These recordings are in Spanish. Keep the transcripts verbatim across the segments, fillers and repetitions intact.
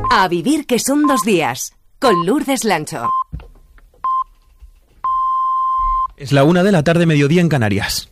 A vivir que son dos días, con Lourdes Lancho. Es la una de la tarde, mediodía en Canarias.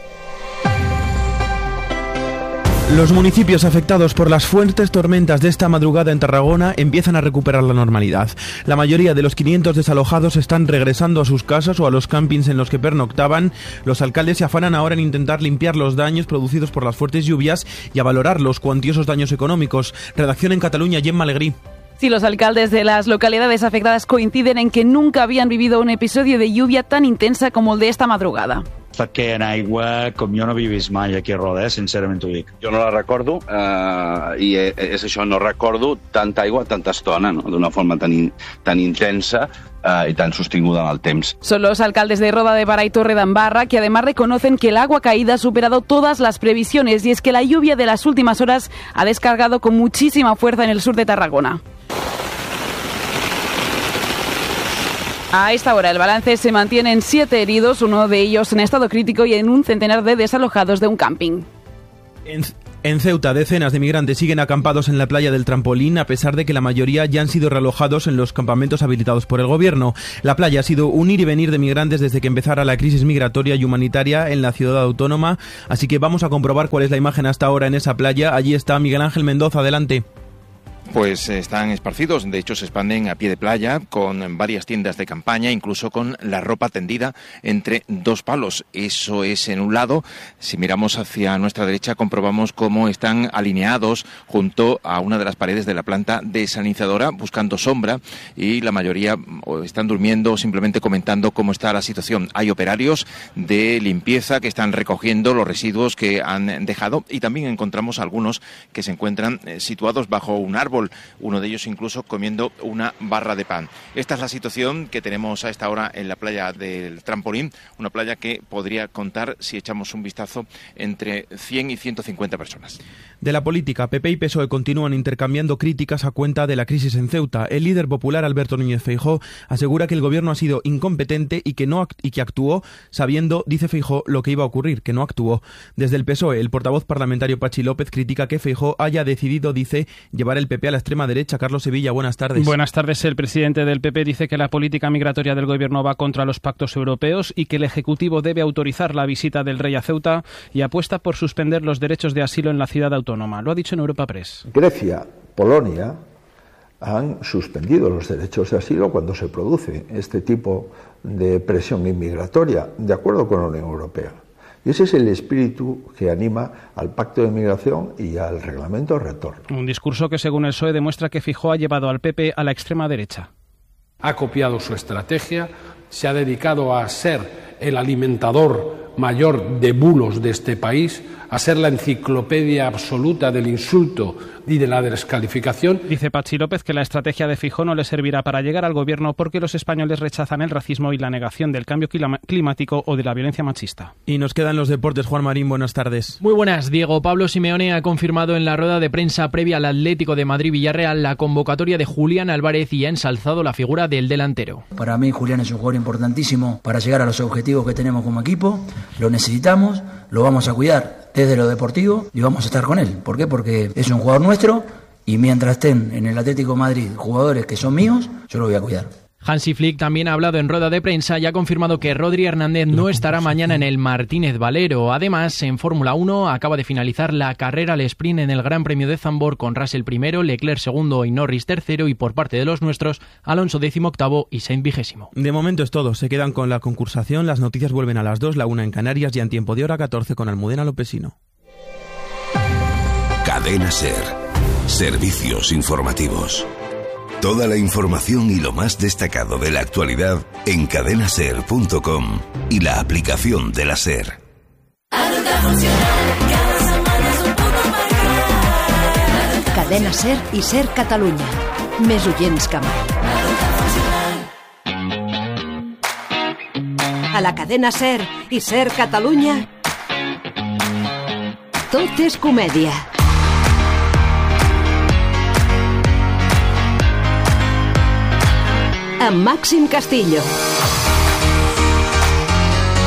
Los municipios afectados por las fuertes tormentas de esta madrugada en Tarragona empiezan a recuperar la normalidad. La mayoría de los quinientos desalojados están regresando a sus casas o a los campings en los que pernoctaban. Los alcaldes se afanan ahora en intentar limpiar los daños producidos por las fuertes lluvias y a valorar los cuantiosos daños económicos. Redacción en Cataluña, Gemma Alegrí. Sí, los alcaldes de las localidades afectadas coinciden en que nunca habían vivido un episodio de lluvia tan intensa como el de esta madrugada. Perquè en aigua, com jo no he vist mai aquí a Roda, eh? Sincerament t'ho dic. Jo no la recordo, eh, i és això, no recordo tanta aigua, tanta estona, no? D'una forma tan, in, tan intensa eh, y tan sostinguda en el temps. Son los alcaldes de Roda de Bará y Torredembarra que además reconocen que el agua caída ha superado todas las previsiones, y es que la lluvia de las últimas horas ha descargado con muchísima fuerza en el sur de Tarragona. A esta hora el balance se mantiene en siete heridos, uno de ellos en estado crítico, y en un centenar de desalojados de un camping. En, en Ceuta, decenas de migrantes siguen acampados en la playa del Trampolín, a pesar de que la mayoría ya han sido realojados en los campamentos habilitados por el gobierno. La playa ha sido un ir y venir de migrantes desde que empezara la crisis migratoria y humanitaria en la ciudad autónoma, así que vamos a comprobar cuál es la imagen hasta ahora en esa playa. Allí está Miguel Ángel Mendoza, adelante. Pues están esparcidos, de hecho se expanden a pie de playa, con varias tiendas de campaña, incluso con la ropa tendida entre dos palos. Eso es en un lado. Si miramos hacia nuestra derecha comprobamos cómo están alineados junto a una de las paredes de la planta desalinizadora buscando sombra, y la mayoría o están durmiendo o simplemente comentando cómo está la situación. Hay operarios de limpieza que están recogiendo los residuos que han dejado, y también encontramos algunos que se encuentran situados bajo un árbol, uno de ellos incluso comiendo una barra de pan. Esta es la situación que tenemos a esta hora en la playa del Trampolín, una playa que podría contar, si echamos un vistazo, entre cien y ciento cincuenta personas. De la política, P P y P S O E continúan intercambiando críticas a cuenta de la crisis en Ceuta. El líder popular, Alberto Núñez Feijóo, asegura que el gobierno ha sido incompetente y que no y que actuó sabiendo, dice Feijóo, lo que iba a ocurrir, que no actuó. Desde el P S O E, el portavoz parlamentario Pachi López critica que Feijóo haya decidido, dice, llevar el P P a la extrema derecha. Carlos Sevilla, buenas tardes. Buenas tardes. El presidente del P P dice que la política migratoria del gobierno va contra los pactos europeos y que el Ejecutivo debe autorizar la visita del rey a Ceuta, y apuesta por suspender los derechos de asilo en la ciudad autónoma. Lo ha dicho en Europa Press. Grecia, Polonia han suspendido los derechos de asilo cuando se produce este tipo de presión inmigratoria, de acuerdo con la Unión Europea. Y ese es el espíritu que anima al Pacto de Migración y al Reglamento de Retorno. Un discurso que, según el P S O E, demuestra que Feijóo ha llevado al P P a la extrema derecha. Ha copiado su estrategia, se ha dedicado a ser el alimentador mayor de bulos de este país, a ser la enciclopedia absoluta del insulto y de la descalificación. Dice Pachi López que la estrategia de Feijóo no le servirá para llegar al gobierno porque los españoles rechazan el racismo y la negación del cambio climático o de la violencia machista. Y nos quedan los deportes. Juan Marín, buenas tardes. Muy buenas, Diego. Pablo Simeone ha confirmado en la rueda de prensa previa al Atlético de Madrid-Villarreal la convocatoria de Julián Álvarez y ha ensalzado la figura del delantero. Para mí Julián es un jugador importantísimo para llegar a los objetivos que tenemos como equipo. Lo necesitamos, lo vamos a cuidar desde lo deportivo y vamos a estar con él. ¿Por qué? Porque es un jugador nuestro y mientras estén en el Atlético de Madrid jugadores que son míos, yo lo voy a cuidar. Hansi Flick también ha hablado en rueda de prensa y ha confirmado que Rodri Hernández no estará mañana en el Martínez Valero. Además, en Fórmula uno acaba de finalizar la carrera al sprint en el Gran Premio de Zandvoort con Russell primero, Leclerc segundo y Norris tercero, y por parte de los nuestros, Alonso décimo octavo y Sainz vigésimo. De momento es todo. Se quedan con la concursación. Las noticias vuelven a las dos, la una en Canarias, ya en tiempo de hora catorce con Almudena Lopesino. Cadena SER. Servicios informativos. Toda la información y lo más destacado de la actualidad en cadena ser punto com y la aplicación de la SER. Cadena SER i SER Catalunya. Més oients que mai. A la cadena SER i SER Catalunya, tot és comèdia. Amb Màxim Castillo.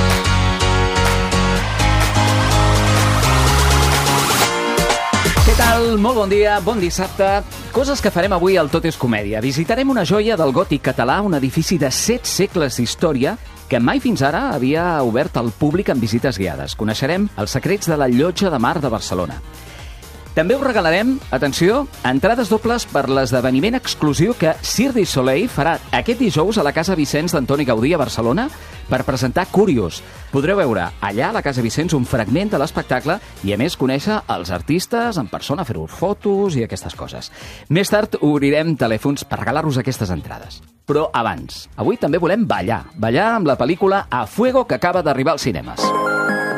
¿Qué tal? tal? Molt bon dia, bon dissabte. Coses que farem avui al Tot és Comèdia. Visitarem una joia del gòtic català, un edifici de set segles d'història que mai fins ara havia obert al públic amb visites guiades. Coneixerem els secrets de la Llotja de Mar de Barcelona. També us regalarem, atenció, entrades dobles per l'esdeveniment exclusiu que Cirque du Soleil farà aquest dijous a la Casa Vicenç d'Antoni Gaudí a Barcelona per presentar Curious. Podreu veure allà a la Casa Vicenç un fragment de l'espectacle i a més conèixer els artistes en persona, fer-vos fotos i aquestes coses. Més tard obrirem telèfons per regalar-vos aquestes entrades. Però abans, avui també volem ballar. Ballar amb la pel·lícula A Fuego que acaba d'arribar als cinemes.